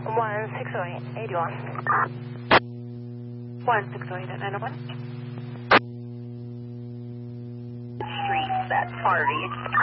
1608, 81. 1608 at 901. Street, that party.